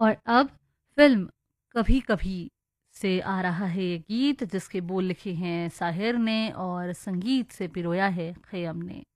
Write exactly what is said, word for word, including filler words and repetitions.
और अब फ़िल्म कभी कभी से आ रहा है ये गीत जिसके बोल लिखे हैं साहिर ने और संगीत से पिरोया है खय्यम ने।